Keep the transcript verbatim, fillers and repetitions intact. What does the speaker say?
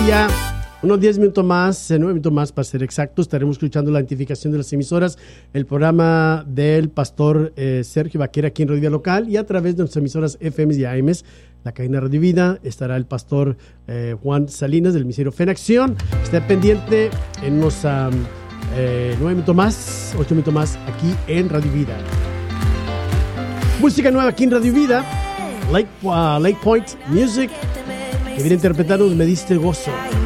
ya unos diez minutos más, nueve minutos más para ser exactos, estaremos escuchando la identificación de las emisoras, el programa del pastor eh, Sergio Vaquera aquí en Radio Vida Local y a través de nuestras emisoras F M y A M, la cadena Radio Vida, estará el pastor eh, Juan Salinas del Ministerio Fe en Acción. Esté pendiente en unos um, eh, nueve minutos más, ocho minutos más aquí en Radio Vida. Música nueva aquí en Radio Vida, Lake, uh, Lake Point Music, que viene a interpretarnos Me Diste Gozo.